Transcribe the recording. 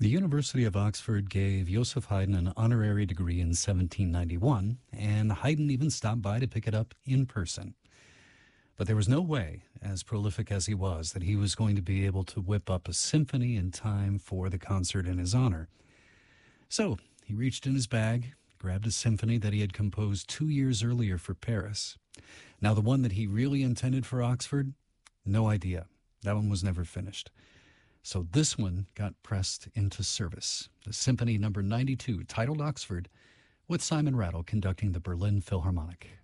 The University of Oxford gave Joseph Haydn an honorary degree in 1791, and Haydn even stopped by to pick it up in person. But there was no way, as prolific as he was, that he was going to be able to whip up a symphony in time for the concert in his honor. So he reached in his bag, grabbed a symphony that he had composed 2 years earlier for Paris. Now, the one that he really intended for Oxford, no idea. That one was never finished. So this one got pressed into service. The Symphony Number 92, titled Oxford, with Simon Rattle conducting the Berlin Philharmonic.